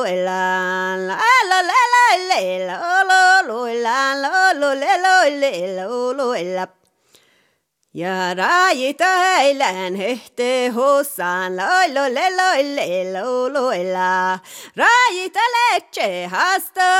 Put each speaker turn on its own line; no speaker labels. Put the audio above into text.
Ja raajita heilän hehte hossan loilo leloille loiloilla. Raajita letse hasta